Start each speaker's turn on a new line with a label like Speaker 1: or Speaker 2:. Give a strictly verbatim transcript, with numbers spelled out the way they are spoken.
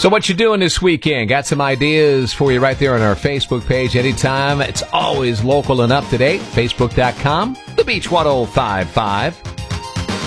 Speaker 1: So what you doing this weekend? Got some ideas for you right there on our Facebook page anytime. It's always local and up to date. Facebook dot com, The Beach ten fifty-five.